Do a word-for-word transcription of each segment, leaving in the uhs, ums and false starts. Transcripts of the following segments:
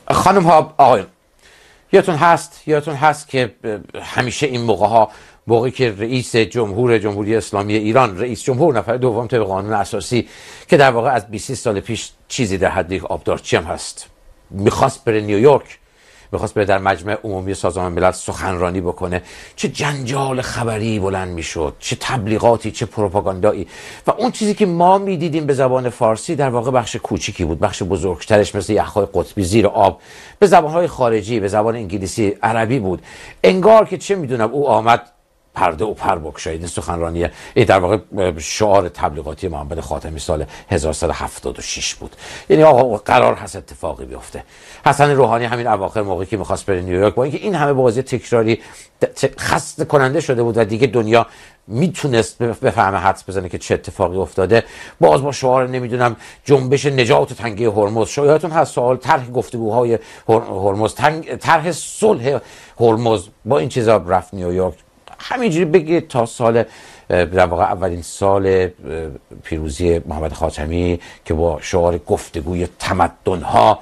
خانم ها آقایون، یادتون هست یادتون هست که همیشه این موقع ها، موقعی که رئیس جمهور جمهوری اسلامی ایران، رئیس جمهور نفر دوم طبق قانون اساسی که در واقع از بیست سال پیش چیزی در حد یک آبدارچی هم هست، میخواست بره نیویورک، میخواست بره در مجمع عمومی سازمان ملل سخنرانی بکنه، چه جنجال خبری بلند میشد، چه تبلیغاتی، چه پروپاگاندایی. و اون چیزی که ما میدیدیم به زبان فارسی در واقع بخش کوچیکی بود، بخش بزرگترش مثل یخهای قطبی زیر آب به زبانهای خارجی، به زبان انگلیسی، عربی بود. انگار که چه میدونم او آمد پرده و پر بگشایید. این سخنرانی این در واقع شعار تبلیغاتی محمد خاتمی سال هزار و سیصد و هفتاد و شش بود. یعنی آقا قرار هست اتفاقی بیفته. حسن روحانی همین اواخر موقعی که می‌خواست بره نیویورک، با اینکه این همه بازی تکراری خسته کننده شده بود و دیگه دنیا میتونست بفهمه حدس بزنه که چه اتفاقی افتاده، باز با شعار نمیدونم جنبش نجات تنگه هرمز، شایعتون هست سوال طرح گفتگوهای هرمز، طرح صلح هرمز، با این چیزا رفت نیویورک. همینجوری بگید تا سال در واقع اولین سال پیروزی محمد خاتمی که با شعار گفتگوی تمدن‌ها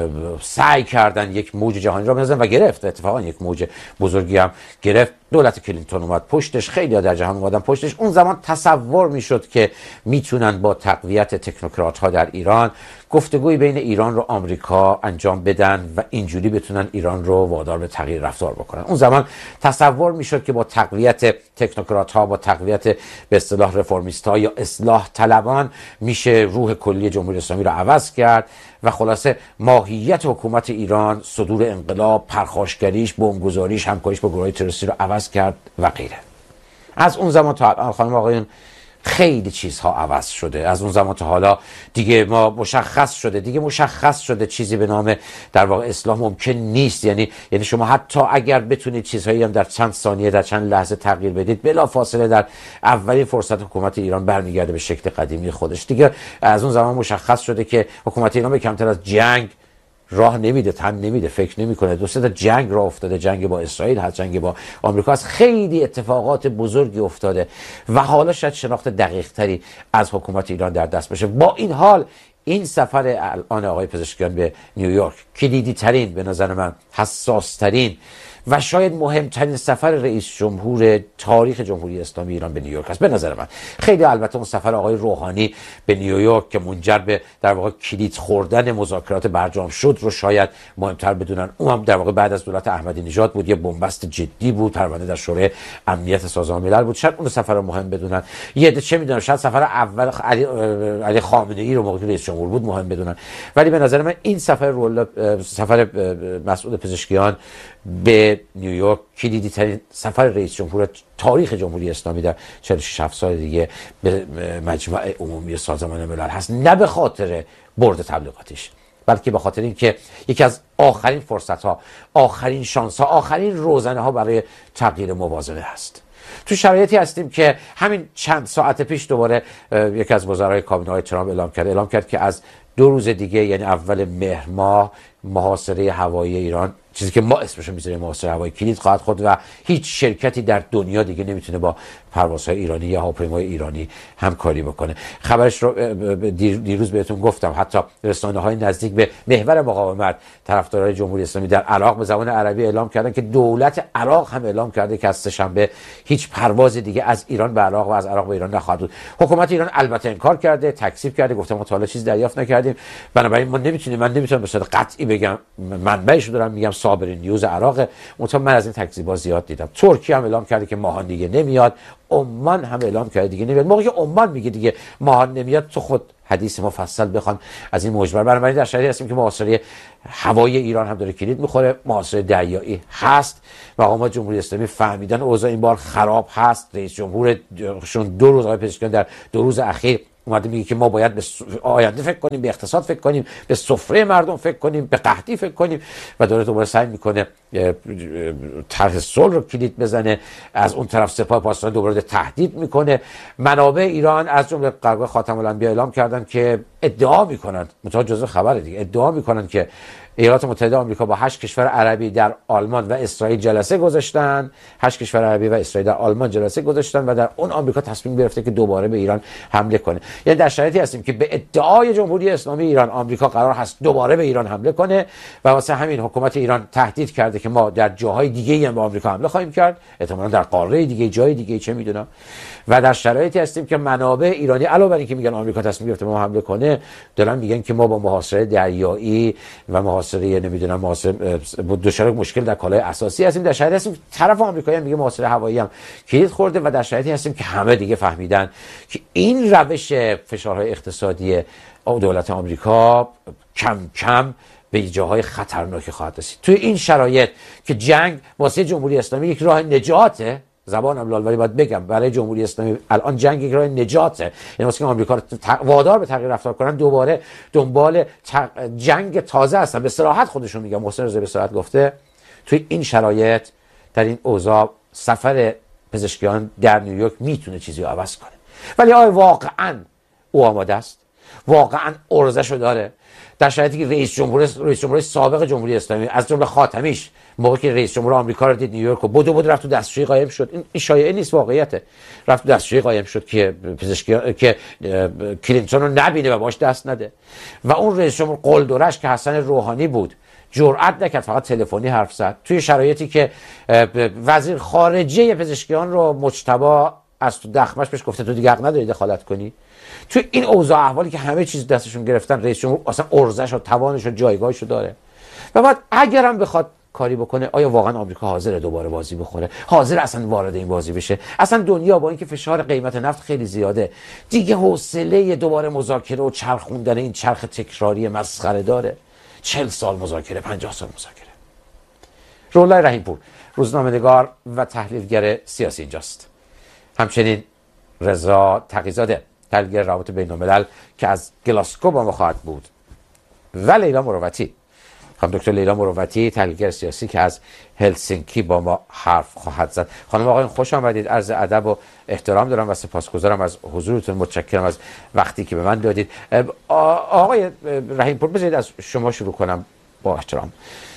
سعی کردن یک موج جهانی را بزنن و گرفت. اتفاقا یک موج بزرگی هم گرفت. دولت کلینتون اومد پشتش، خیلی در جهان اومدن پشتش. اون زمان تصور میشد که میتونن با تقویت تکنوکرات ها در ایران گفتگوی بین ایران رو آمریکا انجام بدن و اینجوری بتونن ایران رو وادار به تغییر رفتار بکنن. اون زمان تصور میشد که با تقویت تکنوکرات ها، با تقویت به اصطلاح رفرمیست ها یا اصلاح طلبان میشه روح کلی جمهوری اسلامی رو عوض کرد و خلاصه ماهیت حکومت ایران، صدور انقلاب، پرخاشگریش، بمبگذاریش، همکاریش با گروهای تروریستی رو عوض کرد و غیره. از اون زمان تا الان خانم آقایون خیلی چیزها عوض شده. از اون زمان تا حالا دیگه ما مشخص شده دیگه مشخص شده چیزی به نام در واقع اصلاح ممکن نیست. یعنی یعنی شما حتی اگر بتونید چیزهایی هم در چند ثانیه، در چند لحظه تغییر بدید، بلا فاصله در اولین فرصت حکومت ایران برمیگرده به شکل قدیمی خودش. دیگه از اون زمان مشخص شده که حکومت ایران به کمتر از جنگ راه نمیده، تن نمیده، فکر نمیکنه. دو سه تا جنگ راه افتاده، جنگ با اسرائیل هست، جنگ با آمریکا هست، خیلی اتفاقات بزرگی افتاده و حالا شاید شناخت دقیق تری از حکومت ایران در دست بشه. با این حال این سفر الان آقای پزشکیان به نیویورک کلیدی ترین، به نظر من حساس ترین و شاید مهمترین سفر رئیس جمهور تاریخ جمهوری اسلامی ایران به نیویورک است به نظر من. خیلی البته اون سفر آقای روحانی به نیویورک که منجر به در واقع کلید خوردن مذاکرات برجام شد رو شاید مهمتر بدونن. اون هم در واقع بعد از دولت احمدی نژاد بود، یه بنبست جدی بود، پرونده در شورای امنیت سازمان ملل بود. شاید اون سفر رو مهم بدونن. یه عده چه میدونم شاید سفر اول علی علی خامنه ای رو موقعی رئیس جمهور بود مهم بدونن. ولی به نظر من این سفر رول سفر مسعود پزشکیان به نیویورک کلیدی ترین سفر رئیس جمهور تاریخ جمهوری اسلامی در چهل و شش سال دیگه به مجمع عمومی سازمان ملل هست. نه به خاطر برد تبلیغاتیش، بلکه به خاطر اینکه یکی از آخرین فرصت ها، آخرین شانس ها، آخرین روزنه ها برای تغییر موازنه هست. تو شرایطی هستیم که همین چند ساعت پیش دوباره یکی از وزرای کابینه های ترامپ اعلام کرد اعلام کرد که از دو روز دیگه، یعنی اول مهر ماه، محاصره هوایی ایران، چیزی که ما اسمش رو میذاریم محاصره هوایی، کلید خواهد خورد و هیچ شرکتی در دنیا دیگه نمیتونه با پروازهای ایرانی یا هواپیمای ایرانی همکاری بکنه. خبرش رو دیروز بهتون گفتم. حتی رسانه‌های نزدیک به محور مقاومت، طرفدارای جمهوری اسلامی در عراق به زبان عربی اعلام کردن که دولت عراق هم اعلام کرده که از سه‌شنبه هیچ پرواز دیگه از ایران به عراق و از عراق به ایران نخواهد بود. حکومت ایران البته انکار کرده، تکذیب کرده، گفته ما تا حالا چیز دریافت نکردیم. بنابراین ما نمیتونیم من نمیتونم به صورت قطعی بگم، منبعش رو دارم میگم، صابرین نیوز عراق. منتها من از این تکذیب‌ها زیاد دیدم. ترکیه هم اعلام کرده که ماهان دیگه نمیاد. عمان هم اعلام کرده دیگه نمیاد. موقعی که عمان میگه دیگه ماهان نمیاد، تو خود حدیث مفصل بخوان از این مجمل. بنابراین در شرایطی هستیم که محاصره هوایی ایران هم داره کلید میخوره، محاصره دریایی هست. مقامات جمهوری اسلامی فهمیدن اوضاع این بار خراب هست. رئیس جمهورشون دو روز آقای پزشکیان در دو روز اخیر اومده میگه که ما باید به آینده فکر کنیم، به اقتصاد فکر کنیم، به سفره مردم فکر کنیم، به قحطی فکر کنیم و داره دوباره سعی میکنه طرح صلح رو کلید بزنه. از اون طرف سپاه پاسداران دوباره تهدید میکنه. منابع ایران از جمله قرار خاتم الانبیا اعلام کردن که ادعا میکنن، متأ جزء خبر دیگه، ادعا میکنن که ایالات متحده آمریکا با هشت کشور عربی در آلمان و اسرائیل جلسه گذاشتن. هشت کشور عربی و اسرائیل در آلمان جلسه گذاشتن و در اون آمریکا تصمیم گرفته که دوباره به ایران حمله کنه. یعنی در شرایطی هستیم که به ادعای جمهوری اسلامی ایران آمریکا قرار هست دوباره به ایران حمله کنه و واسه همین حکومت ایران تهدید کرده که ما در جاهای دیگه‌ای هم به آمریکا حمله خواهیم کرد، احتمالاً در قاره دیگه، جای دیگه، چه میدونم. و در شرایطی هستیم که منابع ایرانی علاوه بر اینکه میگن آمریکا تصمیم گرفته ما حمله کنه، دارن میگن که ما با محاصره دریایی و محاصره نمیدونم محاصره دچار مشکل در کالای اساسی هستیم. در شرایطی هستیم طرف آمریکایی هم میگه محاصره هوایی هم کلید خورده و در شرایطی هستیم که همه دیگه فهمیدن که این روش فشارهای اقتصادی دولت آمریکا کم کم به جاهای خطرناکی خواهد رسید. توی این شرایط که جنگ واسه جمهوری اسلامی یک راه نجاته، زبانم لال ولی باید بگم برای جمهوری اسلامی الان جنگ یک راه نجاته، یعنی واسه که آمریکا رو وادار به تغییر رفتار کنن، دوباره دنبال جنگ تازه هستن. به صراحت خودشون میگن، محسن رضایی به صراحت گفته توی این شرایط، در این اوضاع، سفر پزشکیان در نیویورک میتونه چیزی رو عوض کنه. ولی آیا واقعا او آماده است؟ واقعا ارزشو داره؟ در شرایطی که رئیس جمهور رئیس جمهور سابق جمهوری اسلامی از جمله خاتمیش موقعی که رئیس جمهور آمریکا رو دید نیویورک و بدو بدو رفت تو دستشویی قایم شد، این شایعه نیست، واقعیته، رفت تو دستشویی قایم شد که پزشکی که کلینتون رو نبینه و باش دست نده. و اون رئیس جمهور قلدرش که حسن روحانی بود جرئت نکرد، فقط تلفنی حرف زد توی شرایطی که وزیر خارجه پزشکیان رو مجتبی از تو دخمش بهش گفته تو دیگه حق نداری دخالت کنی. توی این اوضاع احوالی که همه چیز دستشون گرفتن، رئیس جمهور اصلا ارزش و توانش و جایگاهش رو داره و بعد اگرم بخواد کاری بکنه، آیا واقعا آمریکا حاضر دوباره بازی بخوره؟ حاضر اصلا وارد این بازی بشه؟ اصلا دنیا با اینکه فشار قیمت نفت خیلی زیاده دیگه حوصله دوباره مذاکره و چرخوندن این چرخ تکراری مسخره داره؟ چهل سال مذاکره، پنجاه سال مذاکره. روح‌الله رحیم‌پور، روزنامه‌نگار و تحلیلگر سیاسی اینجاست. همچنین رضا تقی‌زاده، تحلیلگر روابط بین‌الملل که از گلاسکو با ما خواهد بود، و لیلا مروتی، خانم دکتر لیلا مروتی، تحلیلگر سیاسی که از هلسینکی با ما حرف خواهد زد. خانم آقایان خوش آمدید، عرض ادب و احترام دارم و سپاسگزارم از حضورتون، متشکرم از وقتی که به من دادید. آقای رحیم‌پور، بذارید از شما شروع کنم با احترام.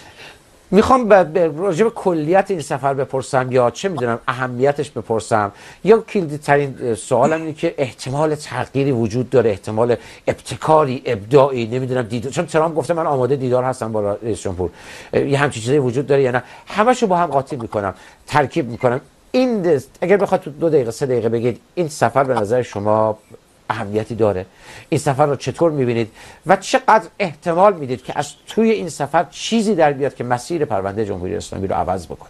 میخوام راجع به کلیت این سفر بپرسم یا چه میدونم اهمیتش بپرسم، یا کلیدی ترین سوالم اینه که احتمال تغییری وجود داره، احتمال ابتکاری، ابداعی، نمیدونم دیدار، چون ترامپ گفته من آماده دیدار هستم با رئیس جمهور، یه همچین چیزی وجود داره یا نه؟ همشو با هم قاطی میکنم، ترکیب میکنم. این دست اگر بخواد تو دو دقیقه سه دقیقه بگید این سفر به نظر شما اهمیتی داره؟ این سفر رو چطور میبینید و چقدر احتمال میدید که از توی این سفر چیزی در بیاد که مسیر پرونده جمهوری اسلامی رو عوض بکنه؟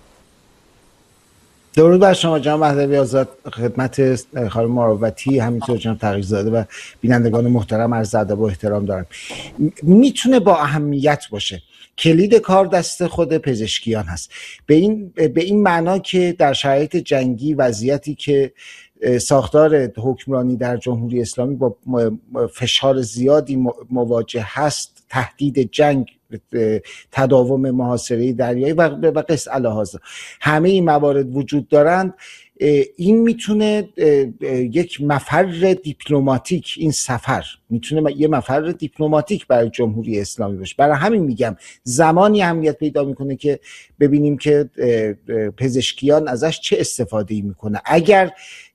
درود بر شما جناب مهدوی آزاد، خدمت خانم مروتی، همینطور جناب تقی‌زاده و بینندگان محترم عرض ادب و احترام دارم. میتونه با اهمیت باشه. کلید کار دست خود پزشکیان هست، به این به این معنا که در شرایط جنگی، وضعیتی که ساختار حکمرانی در جمهوری اسلامی با فشار زیادی مواجه هست، تهدید جنگ، تداوم محاصره دریایی و قص الهازا، همه این موارد وجود دارند. این میتونه یک مفر دیپلماتیک، این سفر میتونه یه مفر دیپلماتیک برای جمهوری اسلامی باشه. برای همین میگم زمانی اهمیت پیدا میکنه که ببینیم که پزشکیان ازش چه استفاده‌ای میکنه. اگر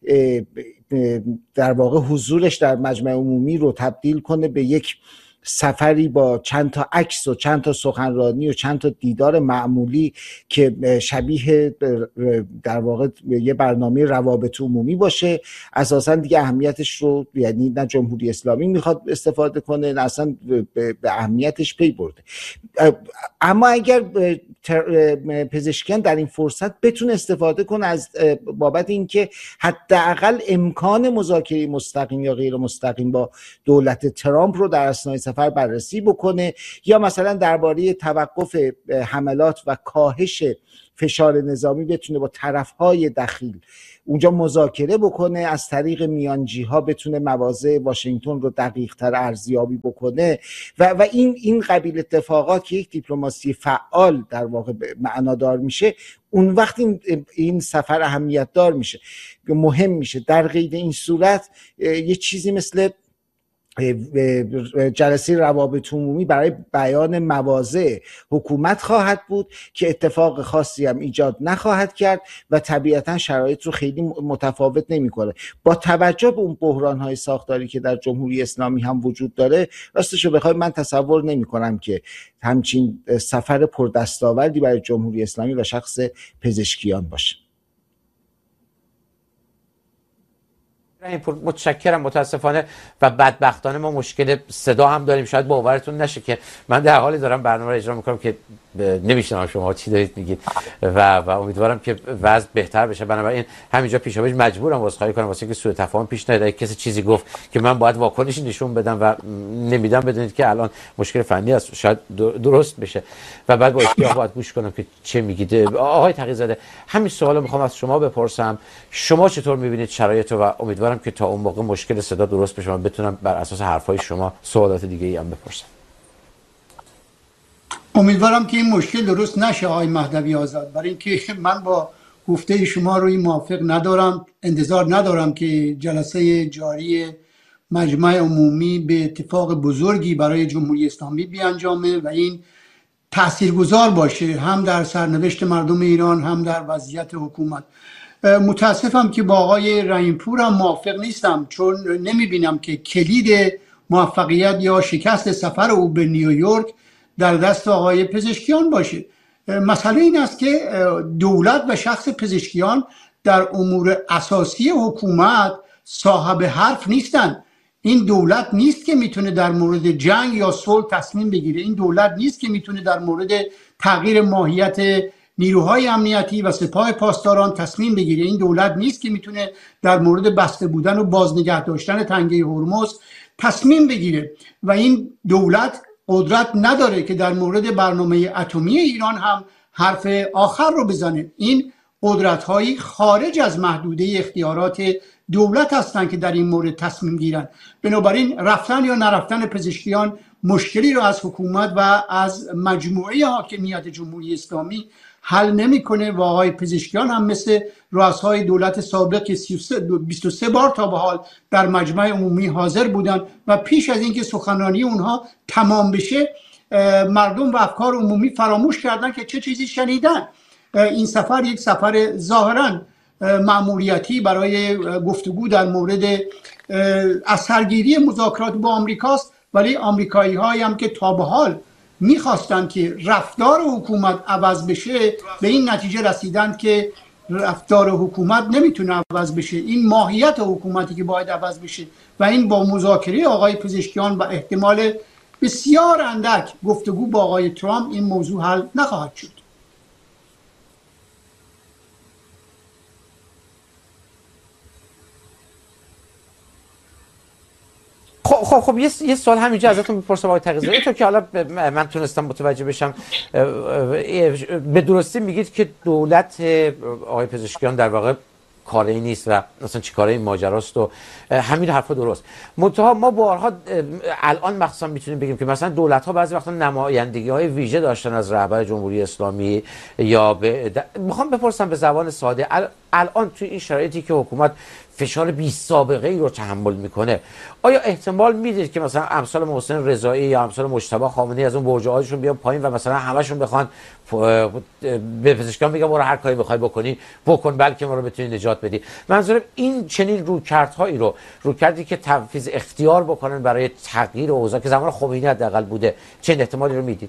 در واقع حضورش در مجمع عمومی رو تبدیل کنه به یک سفری با چند تا عکس و چند تا سخنرانی و چند تا دیدار معمولی که شبیه در واقع یه برنامه روابط عمومی باشه، اساسا دیگه اهمیتش رو، یعنی نه جمهوری اسلامی میخواد استفاده کنه نه اصلا به اهمیتش پی برده. اما اگر پزشکیان در این فرصت بتونه استفاده کنه از بابت اینکه حداقل امکان مذاکره مستقیم یا غیر مستقیم با دولت ترامپ رو در اثنای سفر بررسی بکنه، یا مثلا درباره توقف حملات و کاهش فشار نظامی بتونه با طرفهای دخیل اونجا مذاکره بکنه، از طریق میانجی ها بتونه مواضع واشنگتن رو دقیق تر ارزیابی بکنه و و این این قبیل اتفاقات که یک دیپلماسی فعال در واقع معنادار میشه، اون وقت این, این سفر اهمیت دار میشه، مهم میشه. در غیر این صورت یه چیزی مثل جلسه روابط عمومی برای بیان مواضع حکومت خواهد بود که اتفاق خاصی هم ایجاد نخواهد کرد و طبیعتا شرایط رو خیلی متفاوت نمیکنه. با توجه به اون بحران‌های ساختاری که در جمهوری اسلامی هم وجود داره، راستش رو بخوای من تصور نمی‌کنم که همچین سفر پردستاوردی برای جمهوری اسلامی و شخص پزشکیان باشه. متشکرم. متاسفانه و بدبختانه ما مشکل صدا هم داریم. شاید باورتون نشه که من در حالی دارم برنامه رو اجرا میکنم که نمیشنم شما چی دارید میگید و و امیدوارم که وضع بهتر بشه. بنابراین همینجا پیشاپیش مجبورم عذرخواهی کنم واسه اینکه سوء تفاهم پیش نیاد. کسی چیزی گفت که من باید واکنشی نشون بدم و نمیدم، بدونید که الان مشکل فنی است، شاید درست بشه و بعد با اشتیاق باید گوش کنم که چه میگید. آقای تقی‌زاده، همین سوالو میخوام از شما بپرسم. شما چطور میبینید شرایط و امیدوارم که تا اون موقع مشکل صدا درست بشه و بتونم بر اساس حرفای شما سوالات دیگه ای هم بپرسم. امیدوارم که این مشکل درست نشه آقای مهدوی آزاد، برای اینکه من با گفته شما روی موافق ندارم، انتظار ندارم که جلسه جاری مجمع عمومی به اتفاق بزرگی برای جمهوری اسلامی بیانجامه و این تاثیرگذار باشه هم در سرنوشت مردم ایران هم در وضعیت حکومت. متاسفم که با آقای رحیمپور هم موافق نیستم، چون نمیبینم که کلید موفقیت یا شکست سفر او به نیویورک در دست آقای پزشکیان باشه. مسئله این است که دولت و شخص پزشکیان در امور اساسی حکومت صاحب حرف نیستن. این دولت نیست که میتونه در مورد جنگ یا صلح تصمیم بگیره. این دولت نیست که میتونه در مورد تغییر ماهیت نیروهای امنیتی و سپاه پاسداران تصمیم بگیره. این دولت نیست که میتونه در مورد بسته بودن و بازنگه داشتن تنگه هرمز تصمیم بگیره و این دولت قدرت نداره که در مورد برنامه اتمی ایران هم حرف آخر رو بزنه. این قدرت‌هایی خارج از محدوده اختیارات دولت هستند که در این مورد تصمیم گیرن. بنابراین رفتن یا نرفتن پزشکیان مشکلی رو از حکومت و از مجموعه حاکمیت جمهوری اسلامی حل نمیکنه و آقای پزشکیان هم مثل رؤسای دولت سابق که بیست و سه بار تا به حال در مجمع عمومی حاضر بودن و پیش از اینکه سخنرانی اونها تمام بشه مردم و افکار عمومی فراموش کردن که چه چیزی شنیدن. این سفر یک سفر ظاهرا مأموریتی برای گفتگو در مورد اثرگیری مذاکرات با آمریکاست، ولی آمریکایی هایی هم که تا به حال میخواستن که رفتار حکومت عوض بشه به این نتیجه رسیدن که رفتار حکومت نمیتونه عوض بشه. این ماهیت حکومتی که باید عوض بشه و این با مذاکره آقای پزشکیان و احتمال بسیار اندک گفتگو با آقای ترامپ این موضوع حل نخواهد شد. خب خب خب یه یه سوال همینجا ازتون میپرسم آقای تقی‌زاده، تو که حالا من تونستم متوجه بشم به درستی میگید که دولت آقای پزشکیان در واقع کاری نیست و مثلا چی کاره این ماجراست و همین حرفا درست. منتها ما بارها الان مخصوصا میتونیم بگیم که مثلا دولت ها بعضی وقتا نمایندگی های ویژه داشتن از رهبر جمهوری اسلامی یا به د... میخوام بپرسم به زبان ساده الان توی این شرایطی که حکومت فشار بی سابقه ای رو تحمل میکنه، آیا احتمال میدید که مثلا امثال محسن رضایی یا امثال مجتبی خامنه‌ای از اون برج‌هاشون بیان پایین و مثلا همشون بخوان به پزشکان بگن برو هر کاری بخوای بکنی بکن بلکه ما رو بتونی نجات بدی؟ منظورم این چنین رویکردهایی رو رویکردی که تفویض اختیار بکنن برای تغییر اوضاع که زمان خمینی حداقل بوده، چه احتمالی رو میدید؟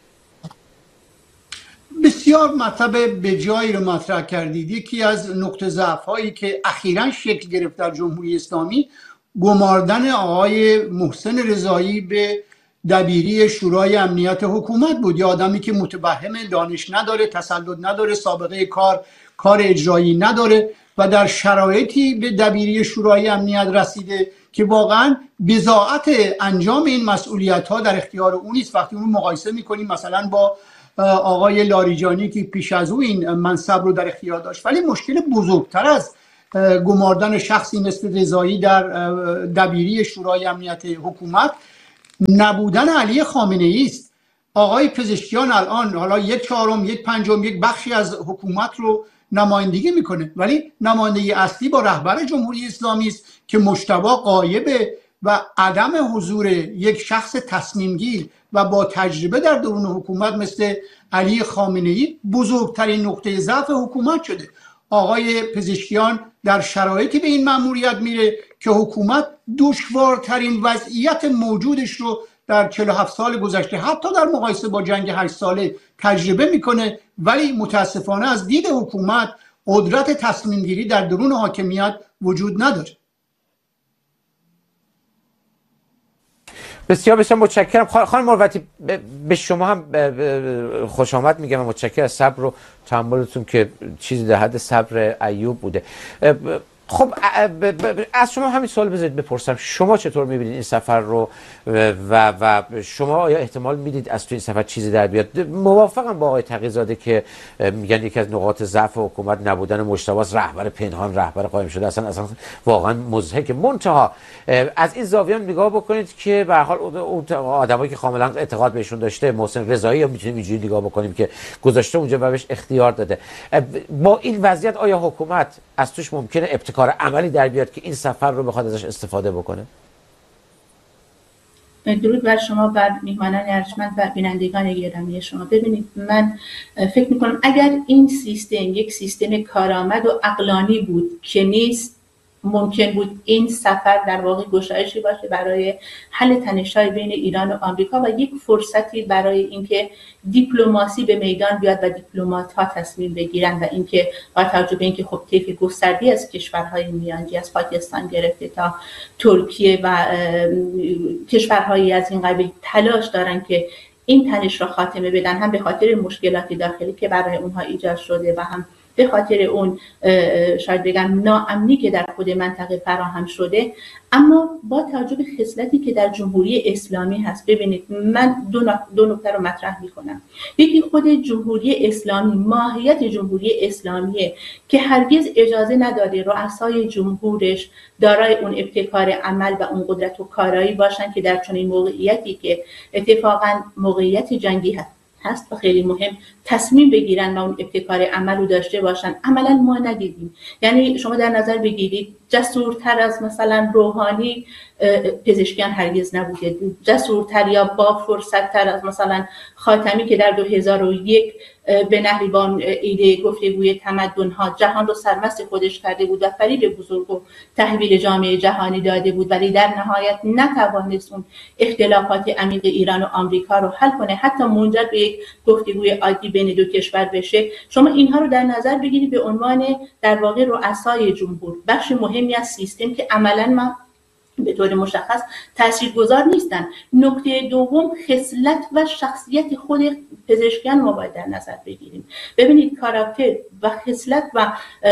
بسیار مطلب به جایی رو مطرح کردید. یکی از نقطه ضعف هایی که اخیراً شکل گرفت در جمهوری اسلامی گماردن آقای محسن رضایی به دبیری شورای امنیت حکومت بود. یا آدمی که متوهم دانش نداره، تسلط نداره، سابقه کار کار اجرایی نداره و در شرایطی به دبیری شورای امنیت رسیده که واقعاً بضاعت انجام این مسئولیت ها در اختیار اون نیست. وقتی اون مقایسه میکنیم مثلا با آقای لاریجانی که پیش از او این منصب رو در اختیار داشت. ولی مشکل بزرگتر از گماردن شخصی مثل رضایی در دبیری شورای امنیت حکومت نبودن علی خامنه‌ای است. آقای پزشکیان الان حالا یک چهارم، یک پنجم، یک بخشی از حکومت رو نمایندگی میکنه، ولی نمایندگی اصلی با رهبر جمهوری اسلامی است که مجتبی غایب و عدم حضور یک شخص تصمیمگیر و با تجربه در درون حکومت مثل علی خامنه‌ای بزرگترین نقطه ضعف حکومت شده. آقای پزشکیان در شرایطی به این مأموریت میره که حکومت دشوارترین وضعیت موجودش رو در چهل و هفت سال گذشته حتی در مقایسه با جنگ هشت ساله تجربه میکنه، ولی متاسفانه از دید حکومت قدرت تصمیم گیری در درون حاکمیت وجود نداره. بسیار بسیار متشکرم خانم مروتی. به شما هم خوش آمد میگم، متشکرم از صبر و تحملتون که چیزی در حد صبر ایوب بوده. خب از شما همین سوال بذارید بپرسم، شما چطور میبینید این سفر رو و و شما آیا احتمال میدید از تو این سفر چیزی در بیاد؟ موافقم با آقای تقی‌زاده که میگن یکی از نقاط ضعف حکومت نبودن مجتبی است، رهبر پنهان، رهبر قایم شده، اصلا اصلا واقعا مضحک. منتها از این زاویه نگاه بکنید که به هر حال اون آدمایی که کاملا اعتقاد بهشون داشته، محسن رضایی هم میتونیم اینجوری نگاه بکنیم که گذاشته اونجا و بهش اختیار داده. با این وضعیت آیا حکومت از توش ممکنه ابتکار عملی در بیاد که این سفر رو بخواد ازش استفاده بکنه؟ درود بر شما و میهمانان ارجمند و بینندگان گرامی شما. ببینید، من فکر میکنم اگر این سیستم یک سیستم کارآمد و عقلانی بود که نیست، ممکن بود این سفر در واقع گشایشی باشه برای حل تنش‌های بین ایران و آمریکا و یک فرصتی برای اینکه دیپلماسی به میدان بیاد و دیپلمات‌ها تصمیم بگیرن و اینکه با توجه به اینکه خب طیف گستردی از کشورهای میانجی از پاکستان گرفته تا ترکیه و کشورهایی از این قبیل تلاش دارن که این تنش را خاتمه بدن، هم به خاطر مشکلات داخلی که برای اونها ایجاد شده و هم به خاطر اون شاید بگم ناامنی که در خود منطقه فراهم شده. اما با توجه به خصلتی که در جمهوری اسلامی هست، ببینید من دو, دو نکته رو مطرح میکنم. یکی خود جمهوری اسلامی، ماهیت جمهوری اسلامیه که هرگز اجازه نداده رؤسای جمهورش دارای اون ابتکار عمل و اون قدرت و کارایی باشن که در چنین موقعیتی که اتفاقا موقعیت جنگی هست هست و خیلی مهم تصمیم بگیرن و اون ابتکار عمل رو داشته باشن. عملا ما ندیدیم. یعنی شما در نظر بگیرید جسورتر از مثلا روحانی پزشکیان هرگز نبوده، جسورتر یا با فرصتتر از مثلا خاتمی که در دو هزار و یک به نحوی با ایده گفتگوی تمدن‌ها جهان رو سرمست خودش کرده بود و فریب بزرگ و تحویل جامعه جهانی داده بود، ولی در نهایت نتوانست اون اختلافات عمیق ایران و آمریکا رو حل کنه، حتی منجر به یک گفتگوی عادی بین دو کشور بشه. شما اینها رو در نظر بگیرید به عنوان در واقع رؤسای جمهور، بخش مهمی از سیستم که عملاً ما به طور مشخص تاثیرگذار نیستن. نکته دوم، خصلت و شخصیت خود پزشکیان ما باید در نظر بگیریم. ببینید کاراکتر و خصلت و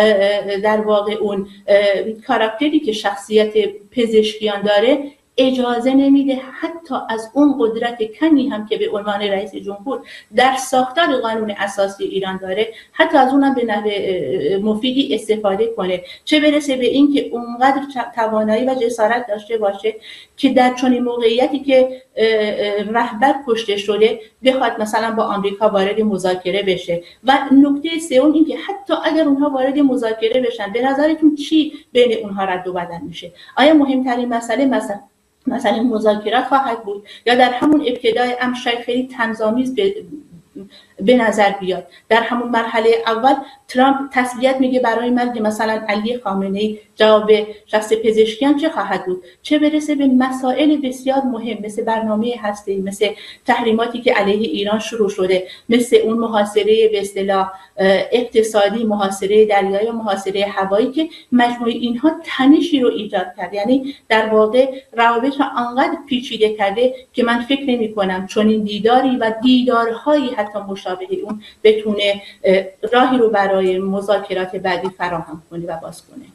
در واقع اون کاراکتری که شخصیت پزشکیان داره اجازه نمیده حتی از اون قدرت کمی هم که به عنوان رئیس جمهور در ساختار قانون اساسی ایران داره، حتی از اونم به نحو مفیدی استفاده کنه، چه برسه به این که اونقدر توانایی و جسارت داشته باشه که در چنین موقعیتی که رهبر کشته شده بخواد مثلا با آمریکا وارد مذاکره بشه. و نکته سوم این که حتی اگر اونها وارد مذاکره بشن، به نظرتون چی بین اونها رد و بدل میشه؟ آیا مهمترین مسئله مثلا مثلا مذاکرات خواهد بود یا در همون ابتدای امر شاید خیلی طنزآمیز به به نظر بیاد؟ در همون مرحله اول ترامپ تسلیت میگه برای مرگ مثلا علی خامنه‌ای، جواب شخص پزشکیان چه خواهد بود؟ چه برسه به مسائل بسیار مهم مثل برنامه هسته‌ای، مثل تحریماتی که علیه ایران شروع شده، مثل اون محاصره به اصطلاح اقتصادی، محاصره دریایی و محاصره هوایی که مجموع اینها تنشی رو ایجاد کرد. یعنی در واقع روابط رو انقدر پیچیده کرده که من فکر نمی کنم چون این دیداری و دیدارهایی حتی مشابه اون بتونه راهی رو برای مذاکرات بعدی فراهم کنه و باز کنه.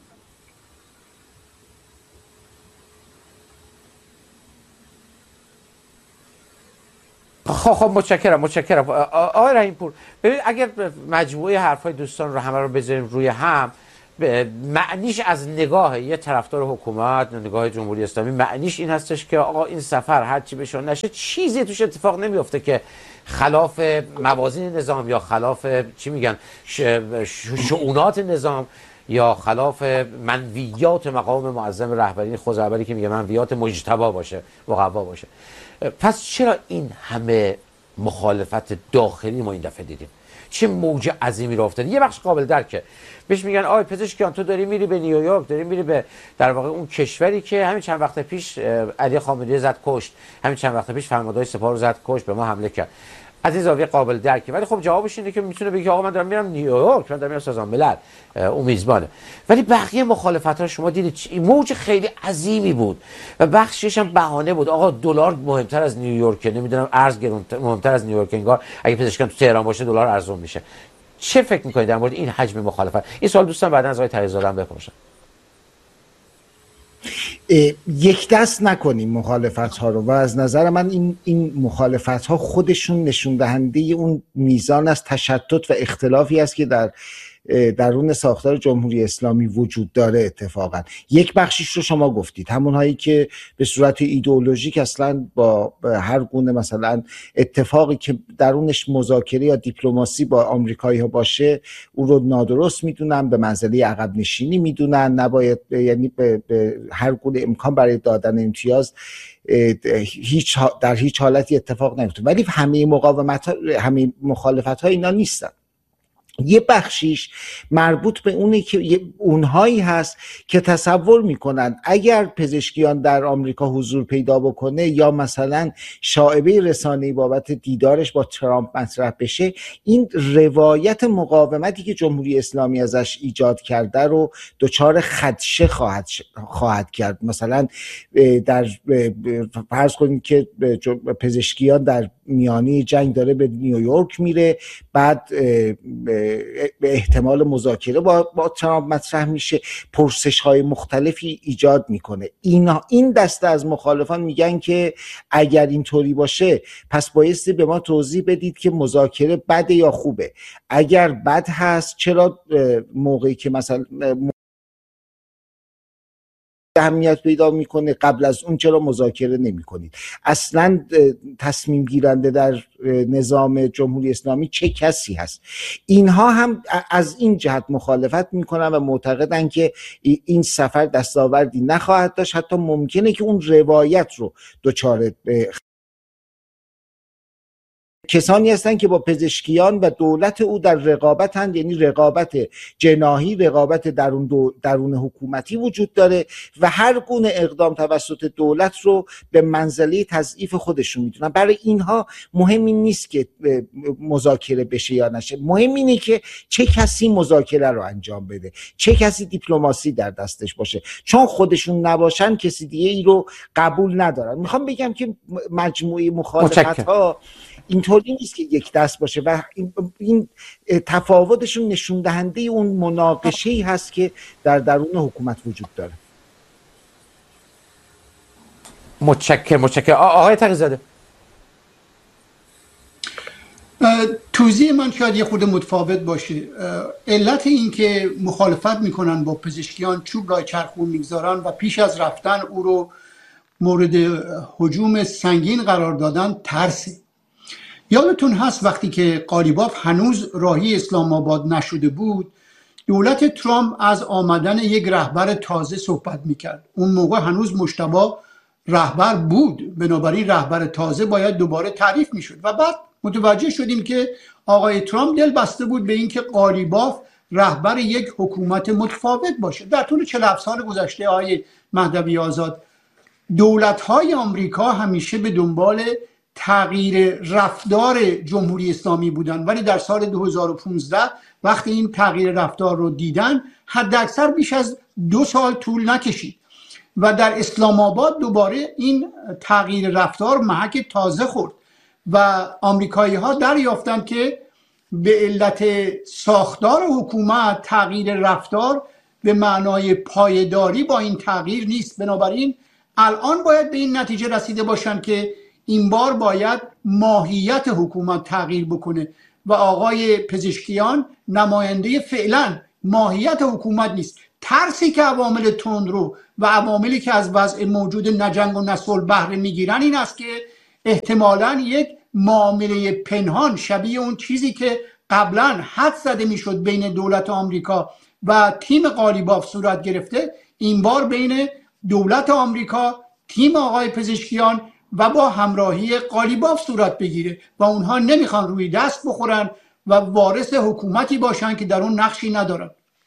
خب خب متشکرم متشکرم آقای رحیم‌پور. ببین اگر مجموعه حرفای دوستان رو همه رو بذاریم روی هم، معنیش از نگاه یه طرفدار حکومت، نگاه جمهوری اسلامی، معنیش این هستش که آقا این سفر هر چی بشه نشه چیزی توش اتفاق نمیفته که خلاف موازین نظام یا خلاف چی میگن شؤونات نظام یا خلاف منویات مقام معظم رهبری خزعبلی که میگه منویات مجتبی باشه، مقوا باشه. پس چرا این همه مخالفت داخلی ما این دفعه دیدیم؟ چه موج عظیمی رو افتاد؟ یه بخش قابل درکه، بهش میگن آی پزشکیان تو داری میری به نیویورک، داری میری به در واقع اون کشوری که همین چند وقت پیش علی خامنه‌ای زد کشت، همین چند وقت پیش فرماندهای سپاه رو زد کشت، به ما حمله کرد. از این زاویه قابل درکه، ولی خب جوابش اینه که میتونه بگه آقا من دارم میرم نیویورک، من دارم میرم سازمان ملل، اون میزبانه. ولی بقیه مخالفت ها شما دیدید موج خیلی عظیمی بود و بخشش هم بهانه بود. آقا دلار مهمتر از نیویورک، نمیدونم ارز گرون مهمتر از نیویورک، انگار اگه پزشکان تو تهران باشه دلار ارزون میشه. چه فکر میکنید در مورد این حجم مخالفت؟ این سوال دوستان بعدا از آقای تقی‌زاده هم بپرسن. یک دست نکنیم مخالفت ها رو و از نظر من این این مخالفت ها خودشون نشون دهنده اون میزان از تشتت و اختلافی است که در درون ساختار جمهوری اسلامی وجود داره. اتفاقا یک بخشیش رو شما گفتید، همون هایی که به صورت ایدئولوژیک اصلا با هر گونه مثلا اتفاقی که درونش مذاکره یا دیپلماسی با آمریکایی ها باشه اون رو نادرست میدونن، به منزله عقب نشینی میدونن، نباید یعنی به, به هر گونه امکان برای دادن امتیاز هیچ در هیچ حالتی اتفاق نمیفته. ولی همه مقاومت ها، همه مخالفت ها اینا نیستن. یه بخشیش مربوط به اونه که اونهایی هست که تصور میکنن اگر پزشکیان در آمریکا حضور پیدا بکنه یا مثلا شائبه رسانه‌ای بابت دیدارش با ترامپ مطرح بشه، این روایت مقاومتی که جمهوری اسلامی ازش ایجاد کرده رو دچار خدشه خواهد خواهد کرد. مثلا در فرض کنید که پزشکیان در میانی جنگ داره به نیویورک میره، بعد به احتمال مذاکره با, با ترامپ مطرح میشه، پرسش های مختلفی ایجاد میکنه. این این دسته از مخالفان میگن که اگر اینطوری باشه پس بایستی به ما توضیح بدید که مذاکره بده یا خوبه. اگر بد هست چرا موقعی که مثلا اهمیت پیدا میکنه قبل از اون چرا مذاکره نمی کنید؟ اصلا تصمیم گیرنده در نظام جمهوری اسلامی چه کسی هست؟ اینها هم از این جهت مخالفت میکنن و معتقدن که این سفر دستاوردی نخواهد داشت، حتی ممکنه که اون روایت رو دچار کسانی هستند که با پزشکیان و دولت او در رقابتند، یعنی رقابت جناحی، رقابت درون دو درون حکومتی وجود داره و هر گونه اقدام توسط دولت رو به منزله تضعیف خودشون میدونن. برای اینها مهم این نیست که مذاکره بشه یا نشه، مهم اینه که چه کسی مذاکره رو انجام بده، چه کسی دیپلماسی در دستش باشه. چون خودشون نباشن کسی دیگه ای رو قبول ندارن. میخوام بگم که مجموعه مخالفت ها اینطوری نیست که یک دست باشه و این, این تفاوتشون نشون دهنده اون مناقشه‌ای هست که در درون حکومت وجود داره. متشکرم متشکرم آقای تقی‌زاده. توضیح من شاید یه خود متفاوت باشه. علت این که مخالفت میکنن با پزشکیان، چوب رای چرخون میگذارن و پیش از رفتن او رو مورد هجوم سنگین قرار دادن ترسه. یادتون هست وقتی که قالیباف هنوز راهی اسلام آباد نشده بود، دولت ترامپ از آمدن یک رهبر تازه صحبت میکرد. اون موقع هنوز مجتبی رهبر بود، بنابراین رهبر تازه باید دوباره تعریف میشد و بعد متوجه شدیم که آقای ترامپ دل بسته بود به اینکه قالیباف رهبر یک حکومت متفاوت باشه. در طول چهل و هفت سال گذشته آقای مهدوی آزاد، دولت‌های آمریکا همیشه به دنبال تغییر رفتار جمهوری اسلامی بودن، ولی در سال دو هزار و پانزده وقتی این تغییر رفتار رو دیدن حداکثر بیش از دو سال طول نکشید و در اسلام آباد دوباره این تغییر رفتار محک تازه خورد و آمریکایی ها دریافتند که به علت ساختار حکومت تغییر رفتار به معنای پایداری با این تغییر نیست. بنابراین الان باید به این نتیجه رسیده باشند که این بار باید ماهیت حکومت تغییر بکنه و آقای پزشکیان نماینده فعلا ماهیت حکومت نیست. ترسی که عوامل تندرو و عواملی که از وضع موجود نجنگ و نصلح بهره میگیرن این است که احتمالاً یک معامله پنهان شبیه اون چیزی که قبلا حد زده میشد بین دولت آمریکا و تیم قالیباف صورت گرفته، این بار بین دولت آمریکا، تیم آقای پزشکیان و با همراهی قالیباف صورت بگیره و اونها نمیخوان روی دست بخورن و وارث حکومتی باشن که در اون نقشی ندارن.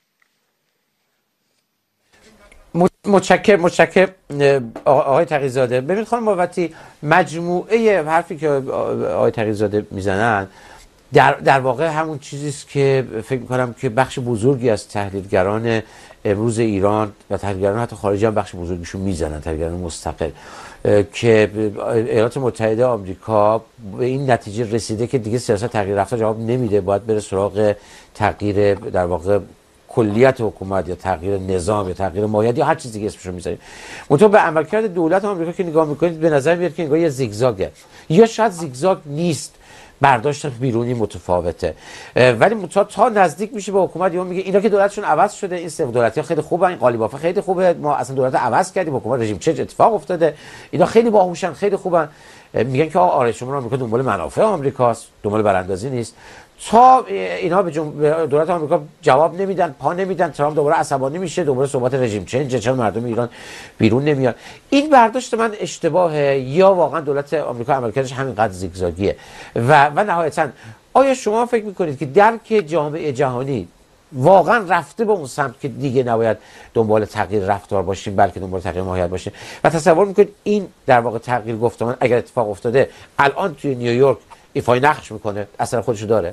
متشکرم متشکرم آقای تقی‌زاده. ببینید خانم مروتی، مجموعه حرفی که آقای تقی‌زاده میزنن در در واقع همون چیزی است که فکر می‌کنم که بخش بزرگی از تحلیلگران امروز ایران و تحلیلگران حتی خارجی هم بخش بزرگیشون میزنن، تحلیلگران مستقل، که ایالات متحده آمریکا به این نتیجه رسیده که دیگه سیاست تغییر رفتار جواب نمیده، باید بره سراغ تغییر در واقع کلیت حکومت یا تغییر نظام یا تغییر ماهیت یا هر چیزی که اسمشو میذارید. منتها به عملکرد دولت آمریکا که نگاه میکنید به نظر میاد که انگار یه زیگزاگه، یا شاید زیگزاگ نیست، برداشت بیرونی متفاوته، ولی منتها تا نزدیک میشه به حکومت یا میگه اینا که دولتشون عوض شده، این سه دولتی ها خیلی خوبن، این قالیباف خیلی خوبه، ما اصلا دولت عوض کردیم، حکومت رژیم چنج اتفاق افتاده، اینا خیلی باهوشن، خیلی خوبن. میگن که آره شما آمریکا دنبال منافع آمریکاست، دنبال براندازی نیست. تا اینا به دولت آمریکا جواب نمیدن، پا نمیدن، ترامپ دوباره عصبانی میشه، دوباره صحبت رژیم چنج، چرا مردم ایران بیرون نمیان. این برداشت من اشتباهه یا واقعا دولت آمریکا عملکردش همینقدر زیگزاگیه؟ و و نهایتا آیا شما فکر میکنید که درک جامعه جهانی واقعا رفته به اون سمت که دیگه نباید دنبال تغییر رفتار باشیم بلکه دنبال تغییر ماهیت باشیم؟ و تصور میکنید این در واقع تغییر گفتمان اگر اتفاق افتاده الان توی نیویورک ایفای نقش میکنه، اثر خودشو داره؟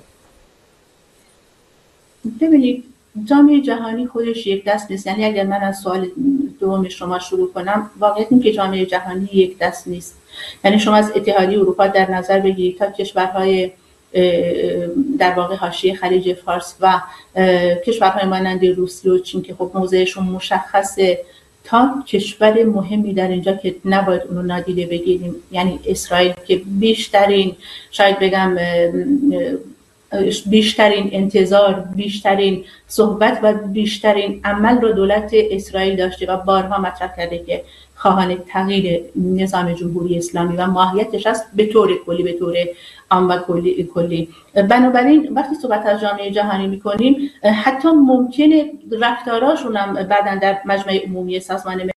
ببینید جامعه جهانی خودش یک دست نیست. یعنی اگر من از سوال دوم شما شروع کنم، واقعیت این که جامعه جهانی یک دست نیست. یعنی شما از اتحادیه اروپا در نظر بگیرید تا کشورهای در واقع حاشیه خلیج فارس و کشورهای مانند روسیه و چین که خب موضعشون مشخصه، تا کشور مهمی در اینجا که نباید اونو نادیده بگیریم، یعنی اسرائیل که بیشترین شاید بگم بیشترین انتظار، بیشترین صحبت و بیشترین عمل رو دولت اسرائیل داشته و بارها مطرح کرده که خواهان تغییر نظام جمهوری اسلامی و ماهیتش است به طور کلی، به طور عام و کلی کلی. بنابراین وقتی صحبت از جامعه جهانی میکنیم، حتی ممکنه رفتاراشون هم بعداً در مجمع عمومی سازمان ملل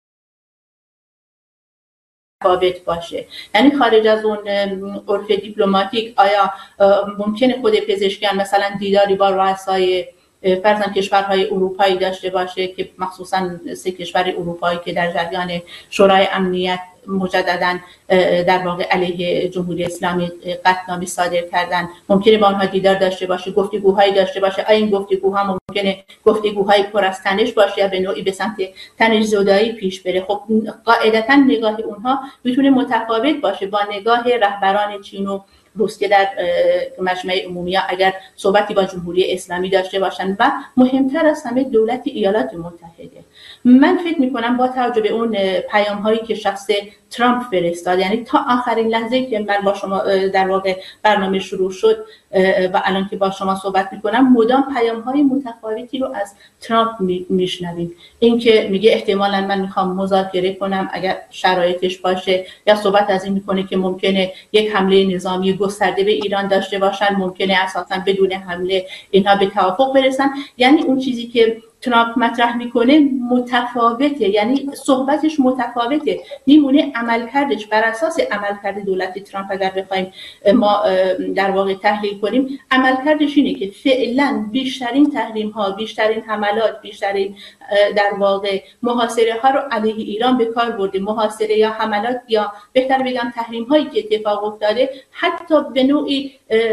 ثابت باشه. یعنی خارج از اون عرف دیپلماتیک، آیا ممکنه خود پزشکیان مثلا دیداری با رؤسای فرضاً کشورهای اروپایی داشته باشه که مخصوصاً سه کشور اروپایی که در جریان شورای امنیت مجدداً در واقع علیه جمهوری اسلامی قطعنامه صادر کردن، ممکنه با آنها دیدار داشته باشه، گفتگوهایی داشته باشه؟ آیا این گفتگوها ممکنه گفتگوهای پر از تنش باشه یا به نوعی به سمت تنش زدایی پیش بره؟ خب قاعدتاً نگاه اونها میتونه متفاوت باشه با نگاه رهبران چین و روسیه در مجمع عمومی اگر صحبتی با جمهوری اسلامی داشته باشن و مهمتر از همه دولت ایالات متحده. من فکر میکنم با توجه به اون پیام هایی که شخص ترامپ فرستاد، یعنی تا آخرین لحظه که من با شما در واقع برنامه شروع شد و الان که با شما صحبت میکنم، مدام پیام های متفاوتی رو از ترامپ میشنویم. این که میگه احتمالاً من میخوام مذاکره کنم اگر شرایطش باشه، یا صحبت از این میکنه که ممکنه یک حمله نظامی گسترده به ایران داشته باشن، ممکنه اساساً بدون حمله اینها به توافق برسن. یعنی اون چیزی که ترامپ مطرح میکنه متفاوته، یعنی صحبتش متفاوته، میمونه عملکردش. بر اساس عملکرد دولت ترامپ اگر بخوایم ما در واقع تحلیل کنیم، عملکردش اینه که فعلا بیشترین تحریم ها، بیشترین حملات، بیشترین در واقع محاصره ها رو علیه ایران به کار برده. محاصره یا حملات یا بهتر بگم تحریم هایی که اتفاق افتاده، حتی به نوعی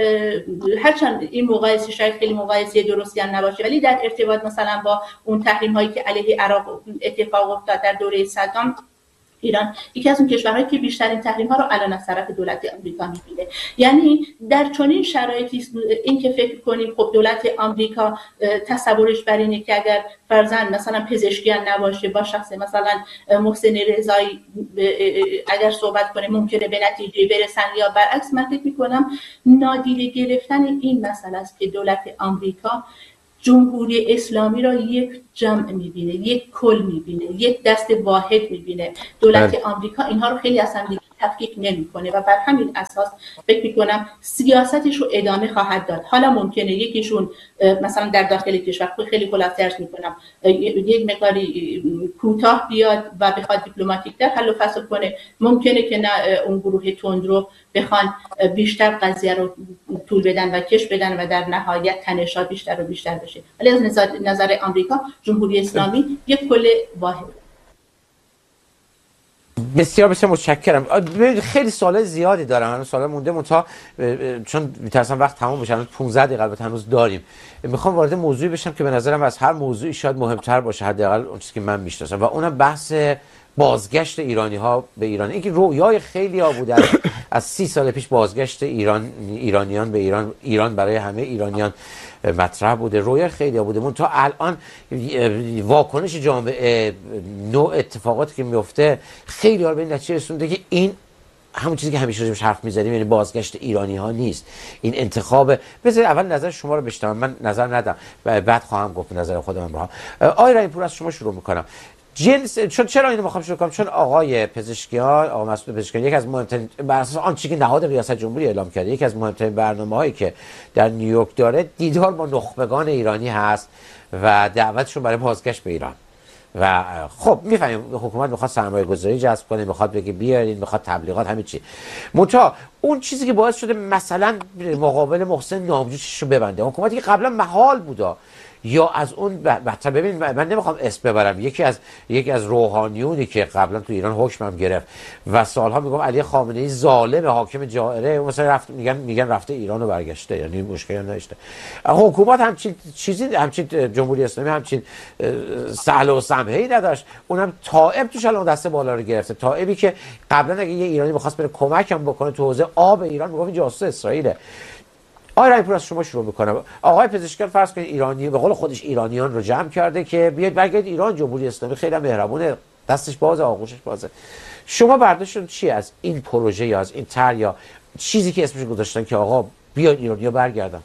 هرچند این مقایسه شاید خیلی مقایسه درستی هم نباشه، ولی در ارتباط مثلا با اون تحریم هایی که علیه عراق اتفاق افتاد در دوره صدام، ایران یکی از اون کشورهایی که بیشترین تحریم ها رو الان از طرف دولت آمریکا می‌بینه. یعنی در چنین شرایطی این که فکر کنیم خب دولت آمریکا تصورش بر اینه که اگر فرضاً مثلا پزشکیان نباشه، با شخص مثلا محسن رضایی اگر صحبت کنه ممکنه به نتیجه برسن، یا برعکس. من فکر می‌کنم نادیده گرفتن این مسئله است که دولت آمریکا جمهوری اسلامی را یک جمع می‌بینه، یک کل می‌بینه، یک دست واحد می‌بینه. دولت آمریکا اینها رو خیلی از هم دیگه تفکیک نمیکنه و بر همین اساس فکر میکنم سیاستش رو ادامه خواهد داد. حالا ممکنه یکیشون مثلا در داخل کشور خیلی خلاصه‌اش میکنم یک مقداری کوتاه بیاد و بخواد دیپلماتیک در حل و فصل کنه، ممکنه که نه اون گروه تندرو بخوان بیشتر قضیه رو طول بدن و کش بدن و در نهایت تنش‌ها بیشتر و بیشتر بشه. ولی از نظر, نظر آمریکا جمهوری اسلامی یک کل واحد. بسیار بسیار متشکرم. خیلی سوال زیادی دارم، هنوز سوال مونده منتها چون میترسم وقت تمام بشه، هنوز پانزده دقیقه البته هنوز داریم. میخوام وارد موضوعی بشم که به نظرم از هر موضوعی شاید مهمتر باشه، حداقل اون چیزی که من میشناسم، و اونم بحث بازگشت ایرانی ها به ایران. این که رویای خیلی ها بوده از سی سال پیش بازگشت ایران ایرانیان به ایران، ایران برای همه ایرانیان مطرح بوده، رویای خیلی ها بوده. من تا الان واکنش جامعه، نوع اتفاقاتی که میفته خیلی ها به این نتیجه رسونده که این همون چیزی که همیشه راجعش حرف می‌زدیم، یعنی بازگشت ایرانی ها نیست، این انتخاب. بذار اول نظر شما رو بشنوم، من نظر ندم بعد خواهم گفت نظر خودم رو. آقای رحیم‌پور از شما شروع می‌کنم. جنس چون چرا اینو میخوام شروع کنم؟ چون آقای پزشکیان، آقا مسعود پزشکیان، یک از مهمترین بر اساس آن چیزی که نهاد ریاست جمهوری اعلام کرده، یک از مهمترین برنامه‌هایی که در نیویورک داره دیدار با نخبگان ایرانی هست و دعوتشون برای بازگشت به ایران. و خب میفهمیم حکومت میخواد سرمایه گذاری جذب کنه، میخواد بگه بیارین، میخواد تبلیغات، همین چی. منتها اون چیزی که باعث شده مثلا مقابل محسن نامجو چششو ببنده، حکومتی که قبلا محال بوده، یا از اون بدتر. ببین من نمیخوام اسم ببرم، یکی از یکی از روحانیونی که قبلا تو ایران حکمم گرفت و سالها میگم علی خامنه‌ای ظالم حاکم جائره، مثلا رفت میگن میگن رفته ایران و برگشته، یعنی مشکلی نداشته. حکومت همچین چیزی، همچین جمهوری اسلامی همچین سهل و سمحه‌ای نداشت. اونم طائب توش الان دسته بالا رو گرفته. طائبی که قبلا اگه یه ایرانی می‌خواست بره کمکم بکنه تو حوزه آب ایران، میگفت جاسوس اسرائیل. آقای رحیم‌پور از شما شروع میکنم. آقای پزشکیان فرض کنید ایرانی، به قول خودش ایرانیان رو جمع کرده که بیاید برگردید ایران، جمهوری اسلامی خیلی مهربونه، دستش بازه، آغوشش بازه. شما برداشتتون چی از این پروژه یا از این طرح یا چیزی که اسمش گذاشتن که آقا بیاید ایرانیا برگردن؟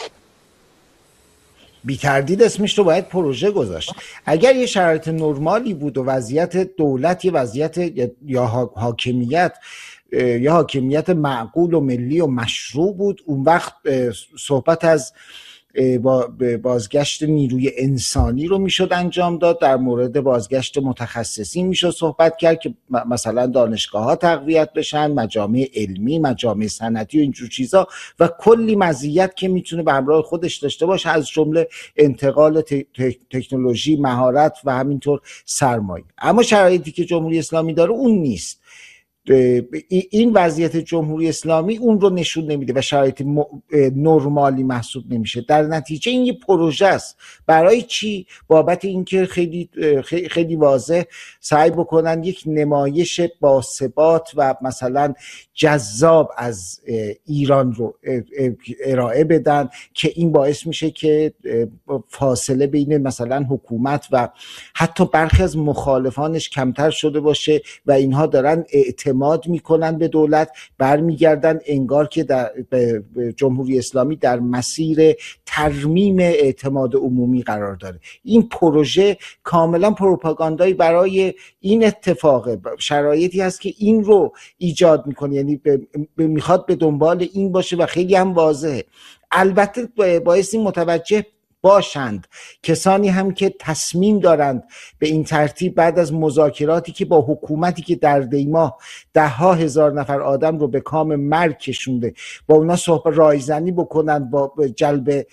بی تردید اسمش رو باید پروژه گذاشت. اگر یه شرایط نرمالی بود و وضعیت دولت، یه وضعیت یا حاکمیت یا حاکمیت معقول و ملی و مشروع بود، اون وقت صحبت از بازگشت نیروی انسانی رو میشد انجام داد. در مورد بازگشت متخصصین میشد صحبت کرد که مثلا دانشگاه ها تقویت بشن، مجامع علمی، مجامع صنعتی و اینجور چیزا، و کلی مزیت که میتونه به همراه خودش داشته باشه، از جمله انتقال تکنولوژی، مهارت و همینطور سرمایه. اما شرایطی که جمهوری اسلامی داره اون نیست. این وضعیت جمهوری اسلامی اون رو نشون نمیده و شرایط نرمالی محسوب نمیشه. در نتیجه این یه پروژه است. برای چی؟ بابت اینکه خیلی خیلی واضح سعی بکنن یک نمایش باثبات و مثلا جذاب از ایران رو ارائه بدن که این باعث میشه که فاصله بین مثلا حکومت و حتی برخی از مخالفانش کمتر شده باشه و اینها دارن اعتماد میکنن به دولت، برمیگردن انگار که در جمهوری اسلامی در مسیر ترمیم اعتماد عمومی قرار داره. این پروژه کاملا پروپاگاندایی برای این اتفاق، شرایطی هست که این رو ایجاد میکنه، یعنی میخواد به دنبال این باشه و خیلی هم واضحه. البته باعث این متوجه باشند کسانی هم که تصمیم دارند به این ترتیب بعد از مذاکراتی که با حکومتی که در دیماه ده ها هزار نفر آدم رو به کام مرگ کشونده، با اونا صحبت رایزنی بکنند، با جلب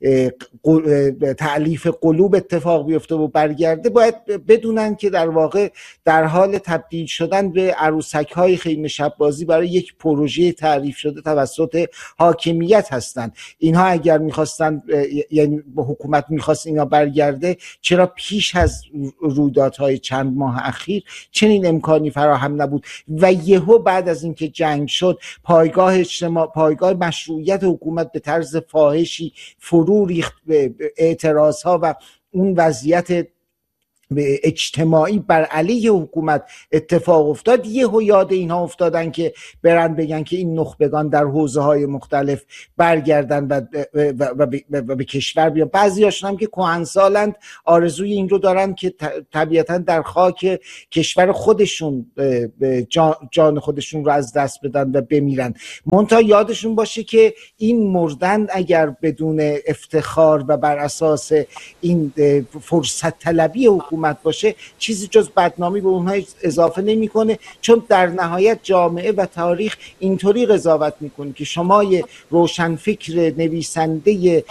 تألیف قلوب اتفاق بیفته و برگرده، باید بدونن که در واقع در حال تبدیل شدن به عروسک های خیمه شب بازی برای یک پروژه تعریف شده توسط حاکمیت هستند. اینها اگر میخواستن، یعنی حکومت میخواست اینا برگرده، چرا پیش از رویدادهای چند ماه اخیر چنین امکانی فراهم نبود و یهو بعد از اینکه جنگ شد پایگاه اجتماع، پایگاه مشروعیت حکومت به طرز فاحشی فرو ریخت به اعتراض ها و اون وضعیت اجتماعی بر علیه حکومت اتفاق افتاد، یهو یاد اینها افتادن که برن بگن که این نخبگان در حوزه های مختلف برگردن و, و, و, و, و به کشور بیان. بعضی هاشون هم که کهنسالند آرزوی این رو دارن که طبیعتا در خاک کشور خودشون جان خودشون رو از دست بدن و بمیرن. منتها یادشون باشه که این مردن اگر بدون افتخار و بر اساس این فرصت طلبی حکومت باشه چیزی جز بدنامی به اونها اضافه نمیکنه، چون در نهایت جامعه و تاریخ اینطوری قضاوت میکنه که شما یه روشنفکر نویسنده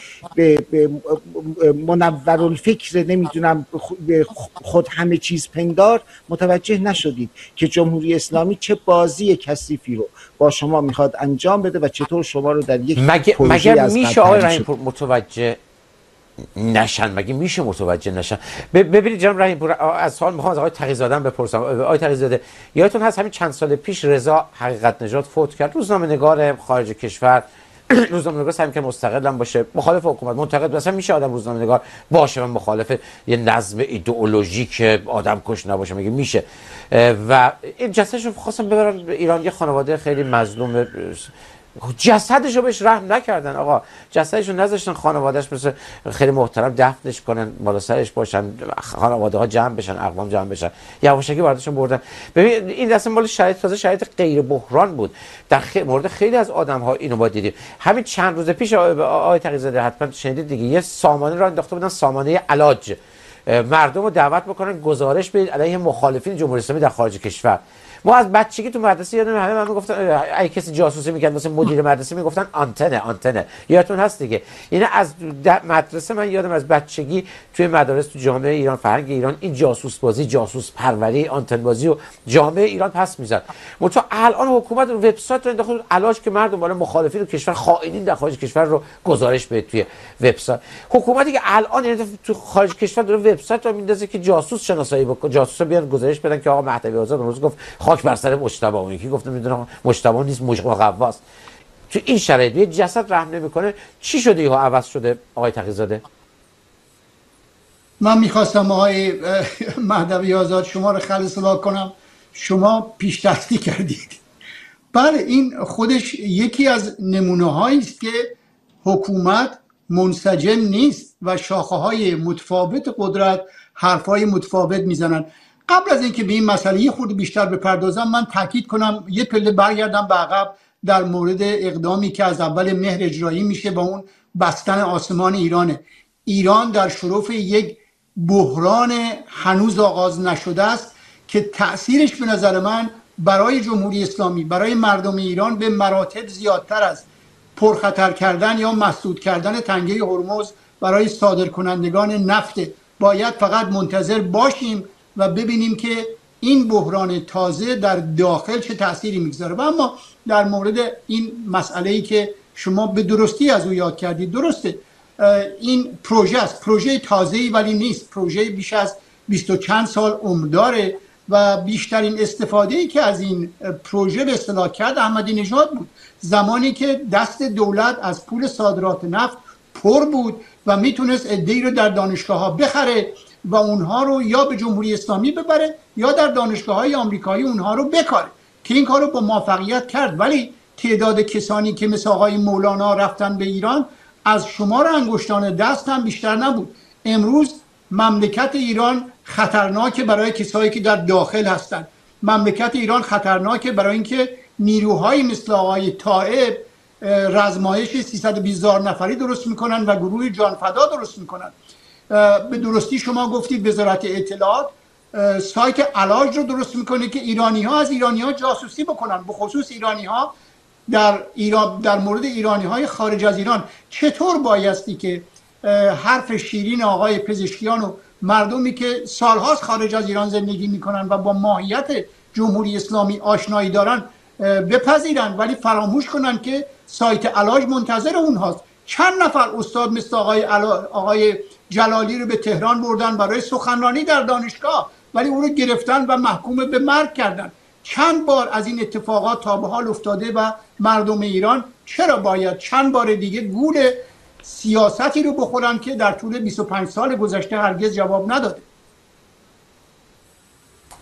منورالفکر نمیدونم خود همه چیز پندار متوجه نشدید که جمهوری اسلامی چه بازی کثیفی رو با شما میخواد انجام بده و چطور شما رو در یک مگه مگر میشه آقای رحیم‌پور متوجه نشن؟ مگه میشه متوجه نشن؟ ببینید جناب رحیم‌پور، از سوال میخوام از آقای تقی‌زاده بپرسم. آقای تقی‌زاده، یادتون هست همین چند سال پیش رضا حقیقت نژاد فوت کرد، روزنامه‌نگار خارج کشور، روزنامه‌نگار سعی می‌کنه مستقل هم باشه، مخالف حکومت منتقد، مثلا میشه آدم روزنامه‌نگار باشه و مخالف یه نظم ایدئولوژیک آدم کش نباشه؟ میگه میشه. و این جسدش رو خواستم ببرن ایران، یه خانواده خیلی مظلوم، جسدش رو بهش رحم نکردن آقا، جسدش رو نذاشتن خانوادهش مثل خیلی محترم دفنش کنن، بالا سرش باشن، خانواده ها جمع بشن، اقوام جمع بشن، یواشکی برداشتن بردن. ببین این دست مال شرایط تازه شرایط غیر بحران بود، در خی... مورد خیلی از آدم ها اینو با دیدیم. همین چند روز پیش آقای تقی‌زاده حتما شنیدید دیگه، یه سامانه را انداخته بودن، سامانه علاج، مردم رو دعوت بکنن گزارش بدید علیه مخالفین جمهوری اسلامی در خارج کشور. ما از بچگی تو مدرسه یادم همه من میگفتن اگه کسی جاسوسی میکرد مثلا مدیر مدرسه میگفتن آنتنه آنتنه، یادتون هست دیگه. یعنی از مدرسه من یادم از بچگی توی مدارس تو جامعه ایران، فرهنگ ایران، این جاسوس بازی، جاسوس پروری، آنتن بازی و جامعه ایران پس میزد. منتها الان حکومت وبسایت رو انداخت علاج که مردم بالا مخالفین کشور، خائنین در خارج کشور رو گزارش بده توی وبسایت. حکومتی که الان یعنی تو خارج کشور داره وبسایت رو میندازه که جاسوس شناسایی بکنه، جاسوسا بیان گزارش بدن که آقا مهدوی آزاد روز گفت خاک بر سر مجتبی، اون یکی گفت میدونم مجتبی نیست مقواست. تو این شرایط یه جسد رحم نمیکنه، چی شده اینو عوض شده آقای تقی‌زاده؟ من میخواستم آقای مهدوی آزاد شما رو خلص اصلاح کنم، شما پیش دستی کردید. بله این خودش یکی از نمونه هایی است که حکومت منسجم نیست و شاخه های متفاوت قدرت حرفای متفاوت میزنن. قبل از اینکه به این مسئله یه خورده بیشتر بپردازم، من تاکید کنم یه پله برگردم به عقب در مورد اقدامی که از اول مهر اجرایی میشه با اون بستن آسمان ایرانه. ایران در شرف یک بحران هنوز آغاز نشده است که تأثیرش به نظر من برای جمهوری اسلامی، برای مردم ایران به مراتب زیادتر از پرخطر کردن یا مسدود کردن تنگه هرمز برای صادرکنندگان نفت. باید فقط منتظر باشیم و ببینیم که این بحران تازه در داخل چه تأثیری میگذاره. و اما در مورد این مسئله‌ای که شما به درستی از او یاد کردید، درسته این پروژه است، پروژه تازه‌ای ولی نیست، پروژه بیش از بیست و چند سال عمر داره و بیشترین استفاده‌ای که از این پروژه به اصطلاح کرد احمدی نژاد بود، زمانی که دست دولت از پول صادرات نفت پر بود و میتونست عده‌ای رو در دانشگاه‌ها بخره و اونها رو یا به جمهوری اسلامی ببره یا در دانشگاه‌های آمریکایی اونها رو بکاره، که این کار رو با موفقیت کرد. ولی تعداد کسانی که مثل آقای مولانا رفتن به ایران از شمار انگشتان دست هم بیشتر نبود. امروز مملکت ایران خطرناکه برای کسایی که در داخل هستند. مملکت ایران خطرناکه برای اینکه نیروهایی مثل آقای طائب رزمایش سیصد و بیست هزار نفری درست میکنن و گروه جانفدا درست میکنن. به درستی شما گفتید وزارت اطلاعات سایت علاج رو درست میکنه که ایرانی ها از ایرانی ها جاسوسی بکنن، به خصوص ایرانی ها در ایران، در مورد ایرانی های خارج از ایران. چطور بایستی که حرف شیرین آقای پزشکیان و مردمی که سالهاست خارج از ایران زندگی میکنن و با ماهیت جمهوری اسلامی آشنایی دارن بپذیرن، ولی فراموش کنن که سایت علاج منتظر اونهاست. چند نفر استاد مثل آقای, آقای جلالی رو به تهران بردن برای سخنرانی در دانشگاه، ولی اون رو گرفتن و محکوم به مرگ کردن. چند بار از این اتفاقات تا به حال افتاده و مردم ایران چرا باید چند بار دیگه گول سیاستی رو بخورن که در طول بیست و پنج سال گذشته هرگز جواب نداده؟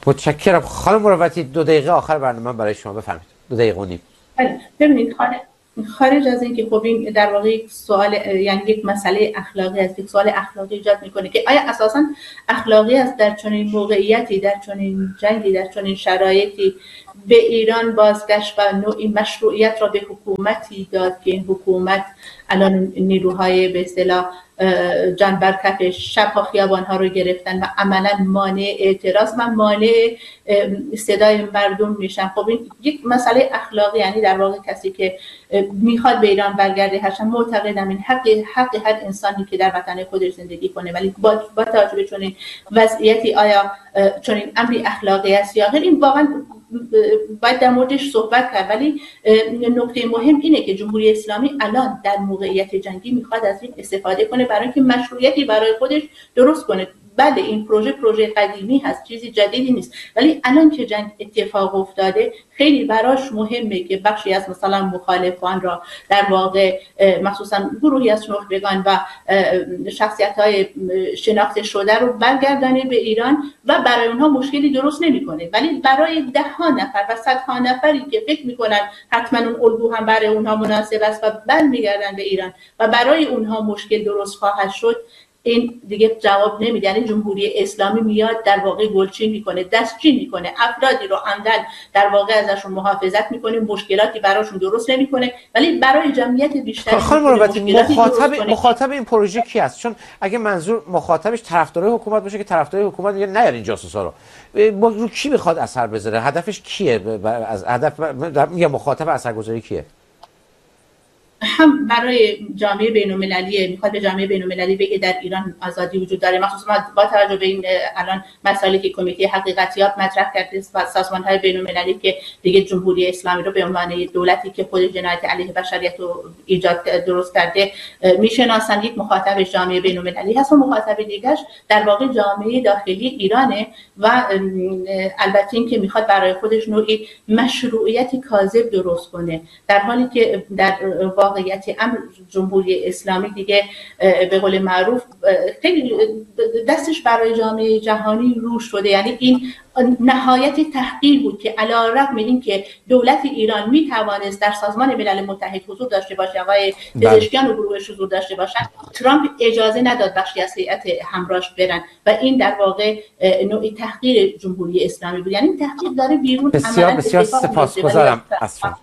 متشکرم. خانم مروتی دو دقیقه آخر برنامه برای شما بفرمایید. دو دقیقه و نیم. ببینید خارج از این که خب این در واقع یک سوال، یعنی یک مسئله اخلاقی است، یک سوال اخلاقی ایجاد میکنه که آیا اساسا اخلاقی است در چنین موقعیتی، در چنین جنگی، در چنین شرایطی به ایران بازگشت و نوعی مشروعیت را به حکومتی داد که این حکومت الان نیروهای به اصطلاح جان بر کف شب‌ها خیابان‌ها رو گرفتن و عملاً مانع اعتراض و مانع صدای مردم میشن. خب این یک مسئله اخلاقی، یعنی در واقع کسی که میخواد به ایران برگرده، هرچند معتقدم این حق حق هر انسانی که در وطن خودش زندگی کنه، ولی با با توجه به چنین وضعیتی آیا چنین امری اخلاقی است یا غیر، این واقعا باید در موردش صحبت کرد. ولی نکته مهم اینه که جمهوری اسلامی الان در موقعیت جنگی میخواد از این استفاده کنه برای اینکه مشروعیتی برای خودش درست کنه. بله این پروژه پروژه قدیمی هست، چیزی جدیدی نیست، ولی الان که جنگ اتفاق افتاده خیلی براش مهمه که بخشی از مثلا مخالفان را در واقع مخصوصا گروهی از نخبگان و شخصیت‌های شناخته شده رو برگردانه به ایران و برای اونها مشکلی درست نمی‌کنه، ولی برای ده ها نفر و صدها نفری که فکر می‌کنن حتما اون الگو هم برای اونها مناسب است و برمیگردن به ایران و برای اونها مشکل درست خواهد شد، این دیگه جواب نمیده. یعنی جمهوری اسلامی میاد در واقع گلچین میکنه، دستچین میکنه، افرادی رو عمدن در واقع ازشون محافظت میکنه، مشکلاتی براشون درست نمیکنه، ولی برای جمعیت بیشتر. خانم مروتی مخاطب مخاطب این پروژه کی است؟ چون اگه منظور مخاطبش طرفدارای حکومت باشه که طرفدارای حکومت میگه نیارین جاسوسا رو، رو کی میخواد اثر بذاره؟ هدفش کیه؟ از هدف میگه مخاطب اثرگذاری کیه؟ هم برای جامعه بین‌المللی میخواد به جامعه بین‌المللی بگه در ایران آزادی وجود داره، مخصوصا با توجه به این الان مسائلی که کمیته حقیقتیاب مطرح کرده و سازمان‌های بین‌المللی که دیگه جمهوری اسلامی رو به عنوان دولتی که خود جنایت علیه بشریت رو ایجاد درست کرده میشناسن. یک مخاطب جامعه بین‌المللی هست و مخاطب دیگه‌اش در واقع جامعه داخلی ایرانه و البته این که میخواد برای خودش نوعی مشروعیت کاذب درست کنه، در حالی که در واقعیت امر جمهوری اسلامی دیگه به قول معروف خیلی دستش برای جامعه جهانی رو شده. یعنی این نهایت تحقیر بود که علی رغم این که دولت ایران میتوانست در سازمان ملل متحد حضور داشته باشه، آقای پزشکیان و گروهش حضور داشته باشن، ترامپ اجازه نداد بخشی از هیئت همراهش برن و این در واقع نوعی تحقیر جمهوری اسلامی بود. یعنی این تحقیر داره بیرون. بسیار بسیار سپاسگزارم از شما.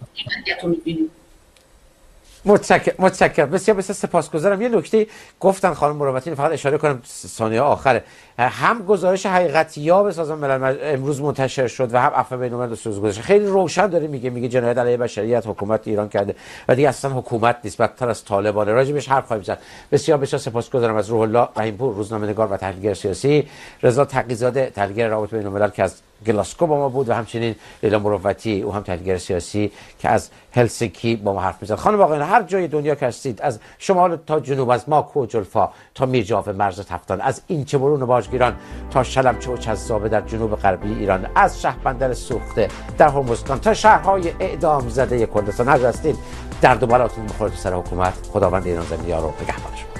متشکرم متشکرم بسیار بسیار سپاسگزارم. یه نکته گفتن خانم مروتی، فقط اشاره کنم ثانیه آخره، هم گزارش حقیقتیاب سازمان ملل امروز منتشر شد و هم عفو بین‌الملل دستور گذاشت، خیلی روشن داره میگه میگه جنایت علیه بشریت حکومت ایران کرده و دیگه اصلا حکومت نیست، بدتر از طالبان. راجبش حرف خواهیم زد. بسیار بسیار سپاسگزارم از روح الله رحیم‌پور، روزنامه‌نگار و تحلیلگر سیاسی، رضا تقی‌زاده تحلیلگر روابط بین‌الملل که از گلاسکو با ما بود و همچنین لیلا مروتی او هم تحلیلگر سیاسی که از هلسینکی با ما حرف میزد. خانم آقایان هر جای دنیا که هستید، از شمال تا جنوب، از ماکو و جلفا تا میرجاف مرز تفتان، از اینچه برون و باجگیران تا شلمچه و چذابه در جنوب غربی ایران، از شهربندر سوخته در هرمزگان تا شهرهای اعدام زده کردستان، هر هستید درد و بلاتون بخوره تو سر حکومت. خداوند ایران زمین یار و نگهدارش.